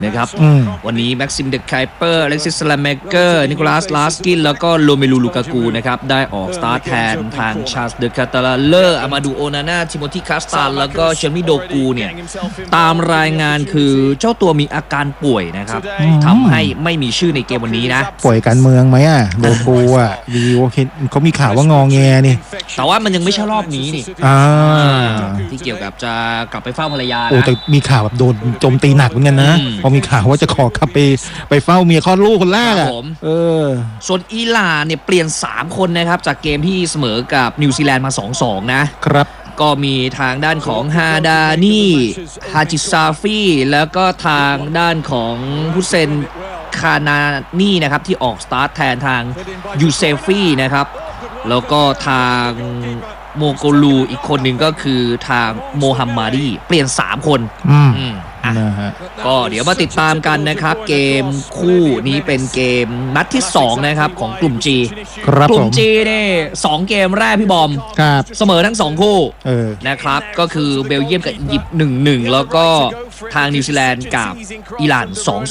นะครับวันนี้แม็กซิมเดคไคเปอร์อเล็กซิสสแลมเมเกอร์นิโคลัสลาสกินแล้วก็โรเมลูลูกากูนะครับได้ออกสตาร์ทแทนทางชาร์ลส์เดคาตาลาเลอร์อามาดูโอนาน่าทิโมธีคาสตานแล้วก็เชมิโดกูเนี่ยตามรายงานคือเจ้าตัวมีอาการป่วยนะครับทำให้ไม่มีชื่อในเกมวันนี้นะป่วยการเมืองไหมโดกูดีโอเคเขามีข่าวว่างอแงนี่แต่ว่ามันยังไม่ใช่รอบนี้นี่ที่เกี่ยวกับจะกลับไปเฝ้าภรรยาโอ้แต่มีข่าวแบบโดนโจมตีหนักเหมือนกันนะพอมีข่าวว่าจะขอกลับไปเฝ้าเมียคลอดลูกคนแรกส่วนอิหร่านเนี่ยเปลี่ยน3คนนะครับจากเกมที่เสมอกับนิวซีแลนด์มา 2-2 นะครับก็มีทางด้านของฮาดานีฮาจิซาฟีแล้วก็ทางด้านของฮุเซนคานานีนะครับที่ออกสตาร์ทแทนทางยูเซฟีนะครับแล้วก็ทางโมโกลูอีกคนหนึ่งก็คือทางโมฮัมมาดีเปลี่ยน3คนก็เดี๋ยวมาติดตามกันนะครับเกมคู่นี้เป็นเกมนัดที่2นะครับของกลุ่ม G กลุ่ม G เนี่ย2เกมแรกพี่บอมเสมอทั้ง2คู่นะครับก็คือเบลเยียมกับอียิปต์ 1-1 แล้วก็ทางนิวซีแลนด์กับอิหร่าน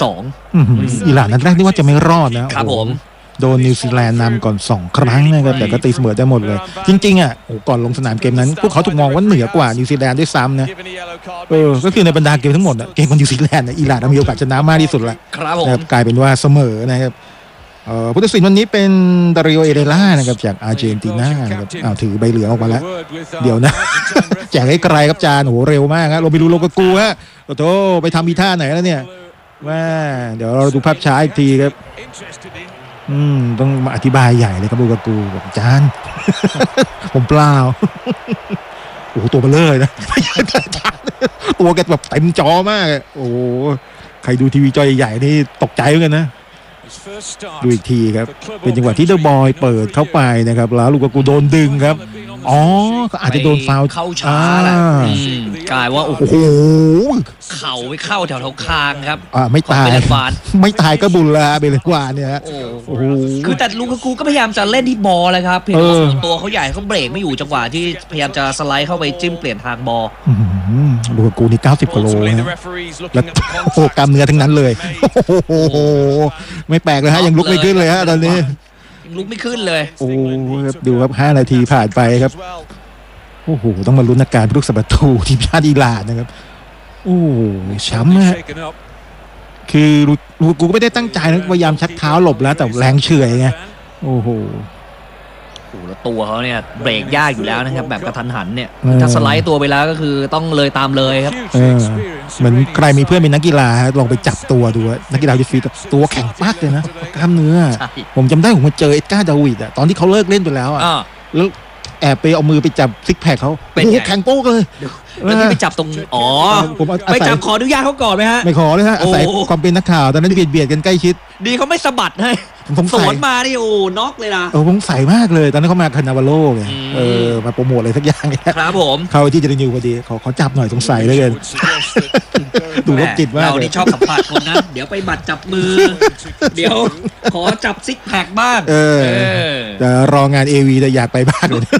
2-2 อิหร่านนัดแรกที่ว่าจะไม่รอดนะครับผมโดนนิวซีแลนด์นำก่อน2 ครั้งนะครับแต่ก็ตีเสมอได้หมดเลยจริงๆก่อนลงสนามเกมนั้นพวกเขาถูกมองว่าเหนือกว่านิวซีแลนด์ด้วยซ้ำนะก็คือในบรรดาเกมทั้งหมดเกมกับนิวซีแลนด์อิหร่านมีโอกาสชนะมากที่สุดละกลายเป็นว่าเสมอนะครับผู้ตัดสินวันนี้เป็นดาริโอเอเรล่านะครับจากอาร์เจนตินานะครับถือใบเหลืองออกมาแล้วเดี๋ยวนะแจกให้ไกลครับจานโหเร็วมากครับเราไปดูโลกากูฮะโอ้โหไปทำอีท่าไหนแล้วเนี่ยว่าเดี๋ยวเราดูภาพช้าอีกทีครับต้องมาอธิบายใหญ่เลยครับลูกากูบอกจานผมเปล่าโอ้ตัวเบลอเลยนะตัวแกแบบเต็มจอมากโอ้ใครดูทีวีจอใหญ่ๆนี่ตกใจเหมือนกันนะดูอีกทีครับเป็นจังหวะที่เดอะบอยเปิดเข้าไปนะครับแล้วลูกากูโดนดึงครับก็อาจจะโดนฟาวล์เข้าช้าแหละกลายว่าโอ้โหเข่าไปเข้าแถวคางครับไม่ตายก็บุญละเบลวานเนี่ยโอ้โหคือแต่ลูกากูก็พยายามจะเล่นที่บอลเลยครับเพียงตัวเขาใหญ่เขาเบรกไม่อยู่จังหวะที่พยายามจะสไลด์เข้าไปจิ้มเปลี่ยนทางบอลลูกากูนี่90 กิโลนะแล้วโอ้กล้ามเนื้อทั้งนั้นเลยโอ้โหไม่แปลกเลยฮะยังลุกไม่ขึ้นเลยฮะตอนนี้ลุกไม่ขึ้นเลยโอ้ดูครับ5 นาทีผ่านไปครับโอ้โหต้องมาลุ้นอาการลูกสับตูทีมชาติอิหร่านนะครับโอ้ช้ำนะคือลูกกูก็ไม่ได้ตั้งใจนะพยายามชักเท้าหลบแล้วแต่แรงเฉื่อยไงโอ้โหแล้วตัวเขาเนี่ยเบรกยากอยู่แล้วนะครับแบบกระทันหันเนี่ยถ้าสไลด์ตัวไปแล้วก็คือต้องเลยตามเลยครับเหมือนใครมีเพื่อนเป็นนักกีฬาลองไปจับตัวดูนักกีฬาจะฟีดตัวแข็งปักเลยนะกล้ามเนื้อผมจำได้ผมมาเจอเอ็ดการ์ดาวิดตอนที่เขาเลิกเล่นไปแล้วแล้วแอบไปเอามือไปจับซิกแพคเขาโอ้โหแข็งโป๊กเลยแล้วที่ไปจับตรงผมไปจับขออนุญาตเขาก่อนไหมฮะไม่ขอเลยฮะอาศัยความเป็นนักข่าวตอนนั้นเบียดกันใกล้ชิดดีเขาไม่สะบัดให้สวนมานี่โอ้น็อกเลยนะผมใส่มากเลยตอนนั้นเขามาคานาวัลโลไงมาโปรโมทอะไรสักอย่างครับผมเขาที่จะได้นิวพอดีเขาจับหน่อยสงสัยเลยกันดูรบจิตมากเราที่ชอบสัมผัสคนนะเดี๋ยวไปบัดจับมือเดี๋ยวขอจับซิกแพคบ้างแต่รองาน AV แต่อยากไปบ้างเลย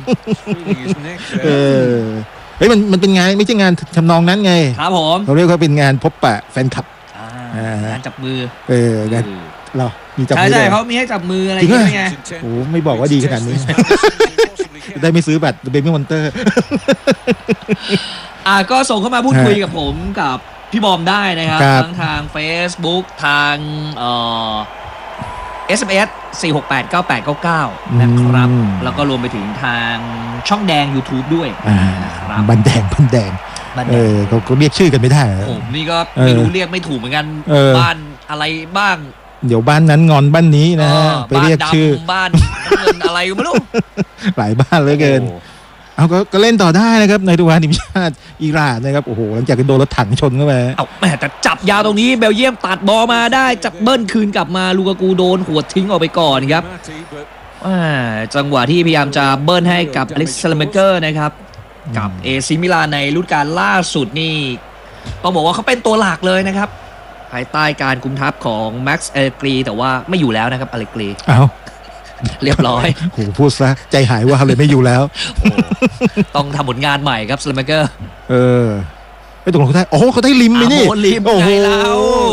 เฮ้ยมันเป็นงานไม่ใช่งานทำนองนั้นไงครับผมเราเรียกว่าเป็นงานพบปะแฟนคลับงานจับมืองานเรามีจับมือใช่เขามีให้จับมืออะไรอย่างเงี้ยโอ้ไม่บอกว่าดีขนาดนี้ได้ไม่ซื้อบัตรเบบี้มอนเตอร์ก็ส่งเข้ามาพูดคุยกับผมกับพี่บอมได้นะครับทั้งทาง Facebook ทางSMS 4689899นะครับแล้วก็รวมไปถึงทางช่องแดง YouTube ด้วยนะครับบันแดงเขาเรียกชื่อกันไม่ได้ผมนี่ก็ไม่รู้เรียกไม่ถูกเหมือนกันบ้านอะไรบ้างเดี๋ยวบ้านนั้นงอนบ้านนี้นะไปเรียกชื่อบ้านเงินอะไรก็ไม่รู้หลายบ้านเหลือเกินเอาก็เล่นต่อได้นะครับในทุกวันทีมชาติอิหร่านนะครับโอ้โหหลังจากโดนรถถังชนเข้าไปแม่แต่จับยาวตรงนี้เบลเยียมตัดบอลมาได้จับเบิ้ลคืนกลับมาลูกากูโดนหัวทิ้งออกไปก่อนครับจังหวะที่พยายามจะเบิ้ลให้กับอเล็กซ์ ซาลาเมเกอร์นะครับกับเอซิมิลานในฤดูกาลล่าสุดนี่ต้องบอกว่าเขาเป็นตัวหลักเลยนะครับภายใต้การคุมทัพของแม็กซ์อเลกรีแต่ว่าไม่อยู่แล้วนะครับอเลกรีเรียบร้อยโหพูดซะใจหายว่าเลยไม่อยู่แล้วต้องทำผลงานใหม่ครับสแลมเกอร์ไม่ตกลงเขาได้โอ้โหเขาได้ริมไปนี่ริมโอ้โหไงแล้ว